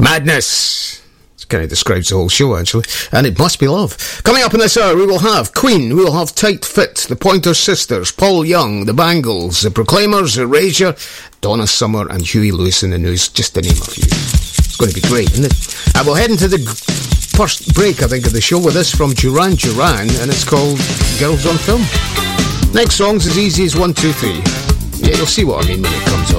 Madness. It kind of describes the whole show, actually. And it must be love. Coming up in this hour, we will have Queen, we will have Tight Fit, the Pointer Sisters, Paul Young, the Bangles, the Proclaimers, Erasure, Donna Summer, and Huey Lewis in the News, just to name a few. It's going to be great, isn't it? And we'll head into the first break, I think, of the show with this from Duran Duran, and it's called Girls on Film. Next song's as easy as 1, 2, 3. Yeah, you'll see what I mean when it comes on.